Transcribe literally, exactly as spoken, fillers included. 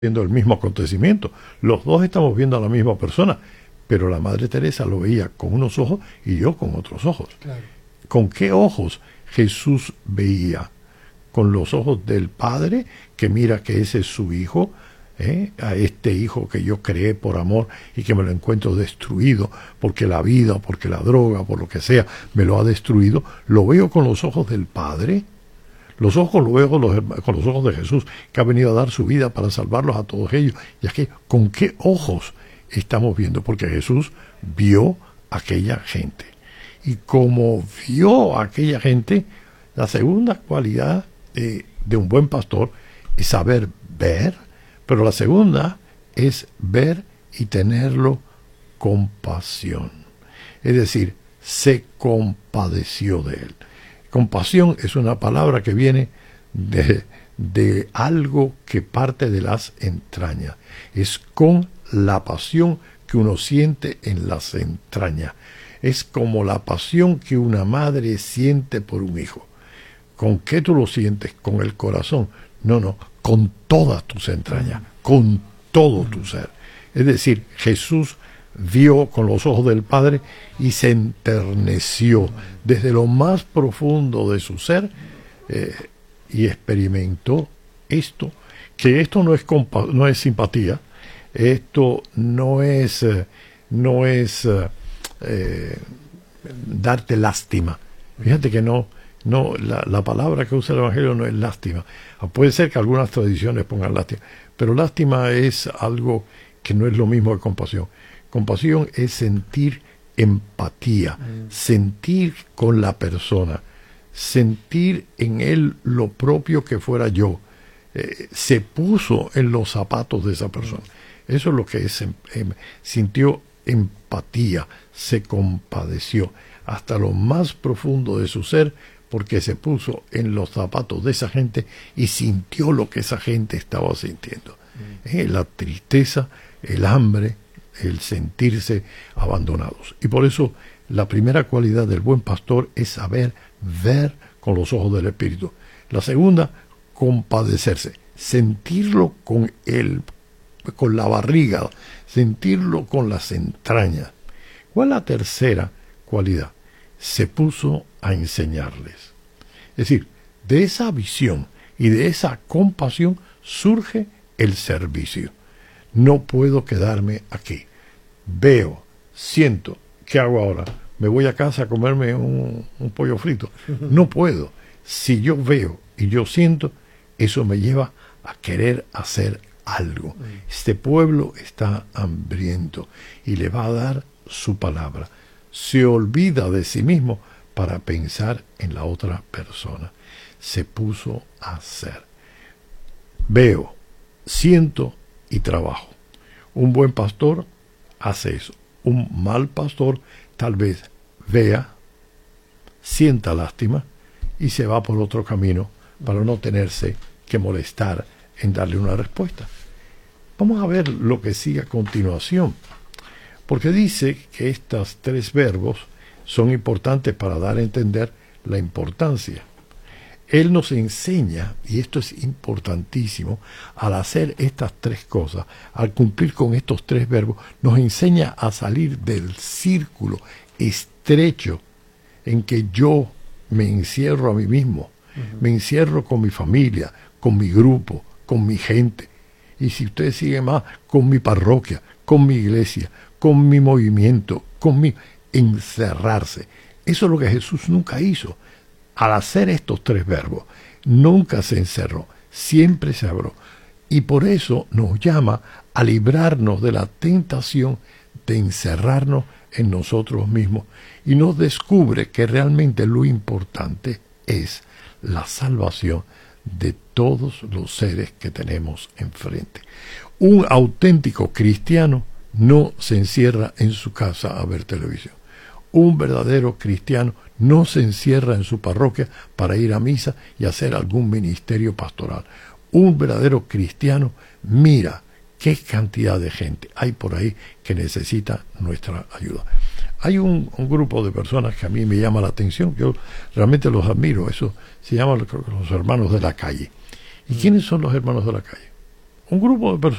viendo el mismo acontecimiento. Los dos estamos viendo a la misma persona, pero la Madre Teresa lo veía con unos ojos y yo con otros ojos. Claro. ¿Con qué ojos Jesús veía? Con los ojos del Padre, que mira que ese es su hijo, ¿eh? A este hijo que yo creé por amor y que me lo encuentro destruido porque la vida, porque la droga, por lo que sea, me lo ha destruido. Lo veo con los ojos del Padre. Los ojos lo veo con los, con los ojos de Jesús, que ha venido a dar su vida para salvarlos a todos ellos. Y es que, ¿con qué ojos estamos viendo? Porque Jesús vio a aquella gente. Y como vio a aquella gente, la segunda cualidad de, de un buen pastor es saber ver, pero la segunda es ver y tenerlo compasión. Es decir, se compadeció de él. Compasión es una palabra que viene de, de algo que parte de las entrañas. Es con la pasión que uno siente en las entrañas. Es como la pasión que una madre siente por un hijo. ¿Con qué tú lo sientes? ¿Con el corazón? No, no, con todas tus entrañas, con todo tu ser. Es decir, Jesús vio con los ojos del Padre y se enterneció desde lo más profundo de su ser eh, y experimentó esto, que esto no es, compa no es simpatía, esto no es, eh, no es eh, eh, darte lástima. Fíjate que no, no la, la palabra que usa el Evangelio no es lástima. Puede ser que algunas tradiciones pongan lástima, pero lástima es algo que no es lo mismo que compasión. Compasión es sentir empatía, mm. sentir con la persona, sentir en él lo propio que fuera yo. Eh, se puso en los zapatos de esa persona. Mm. Eso es lo que es, eh, sintió empatía, se compadeció hasta lo más profundo de su ser, porque se puso en los zapatos de esa gente y sintió lo que esa gente estaba sintiendo. Mm. Eh, la tristeza, el hambre, el sentirse abandonados. Y por eso la primera cualidad del buen pastor es saber ver con los ojos del Espíritu. La segunda, compadecerse, sentirlo con el, con la barriga, sentirlo con las entrañas. ¿Cuál es la tercera cualidad? Se puso a enseñarles. Es decir, de esa visión y de esa compasión surge el servicio. No puedo quedarme aquí. Veo, siento, ¿qué hago ahora? ¿Me voy a casa a comerme un, un pollo frito? No puedo. Si yo veo y yo siento, eso me lleva a querer hacer algo. Este pueblo está hambriento y le va a dar su palabra. Se olvida de sí mismo para pensar en la otra persona. Se puso a hacer. Veo, siento y trabajo. Un buen pastor hace eso. Un mal pastor tal vez vea, sienta lástima y se va por otro camino para no tenerse que molestar en darle una respuesta. Vamos a ver lo que sigue a continuación, porque dice que estos tres verbos son importantes para dar a entender la importancia. Él nos enseña, y esto es importantísimo, al hacer estas tres cosas, al cumplir con estos tres verbos, nos enseña a salir del círculo estrecho en que yo me encierro a mí mismo, uh-huh. me encierro con mi familia, con mi grupo, con mi gente, y si ustedes siguen más, con mi parroquia, con mi iglesia, con mi movimiento, con mi encerrarse. Eso es lo que Jesús nunca hizo. Al hacer estos tres verbos, nunca se encerró, siempre se abrió. Y por eso nos llama a librarnos de la tentación de encerrarnos en nosotros mismos. Y nos descubre que realmente lo importante es la salvación de todos los seres que tenemos enfrente. Un auténtico cristiano no se encierra en su casa a ver televisión. Un verdadero cristiano no se encierra en su parroquia para ir a misa y hacer algún ministerio pastoral. Un verdadero cristiano mira qué cantidad de gente hay por ahí que necesita nuestra ayuda. Hay un, un grupo de personas que a mí me llama la atención, yo realmente los admiro, eso se llama los hermanos de la calle. ¿Y quiénes son los hermanos de la calle? un grupo de personas